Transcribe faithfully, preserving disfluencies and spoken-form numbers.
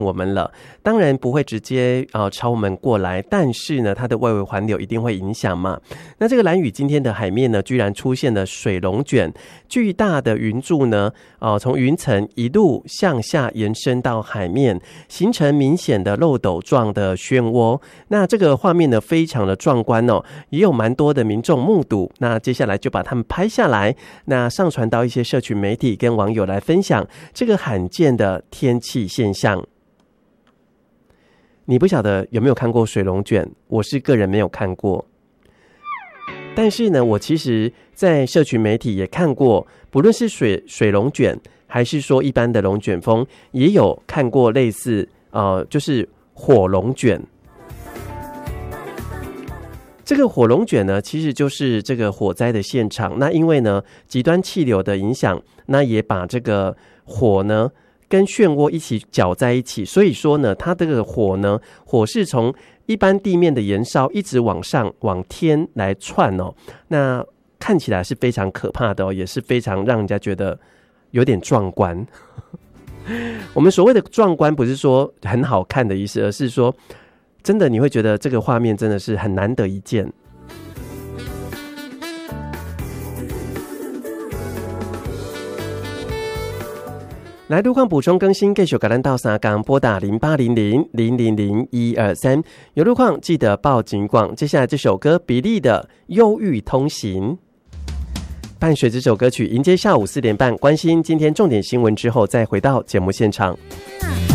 我们了，当然不会直接呃朝我们过来，但是呢，它的外围环流一定会影响嘛。那这个兰屿今天的海面呢，居然出现了水龙卷，巨大的云柱呢，呃，从云层一路向下延伸到海面，形成明显的漏斗状的漩涡。那这个画面呢，非常的壮观哦，也有蛮多的民众目睹。那接下来就把他们拍下来，那上传到一些社群媒体，跟网友来分享这个罕见的天气现象。你不晓得有没有看过水龙卷？我是个人没有看过，但是呢，我其实在社群媒体也看过，不论是水水龙卷，还是说一般的龙卷风，也有看过类似呃，就是火龙卷。这个火龙卷呢，其实就是这个火灾的现场。那因为呢，极端气流的影响，那也把这个火呢跟漩涡一起搅在一起，所以说呢，它这个火呢，火是从一般地面的燃烧一直往上往天来窜哦，那看起来是非常可怕的哦，也是非常让人家觉得有点壮观。我们所谓的壮观，不是说很好看的意思，而是说真的你会觉得这个画面真的是很难得一见。来路况补充更新，继续给咱到三港拨打零八零零零零零一二三，有路况记得报警广。接下来这首歌比利的《忧郁通行》，伴随这首歌曲迎接下午四点半，关心今天重点新闻之后，再回到节目现场。